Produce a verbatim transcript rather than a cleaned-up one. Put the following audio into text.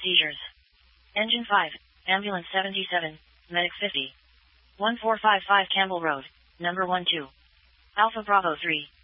seizures. Engine five, Ambulance seventy-seven, Medic fifty. one four five five Campbell Road, number one two. Alpha Bravo three.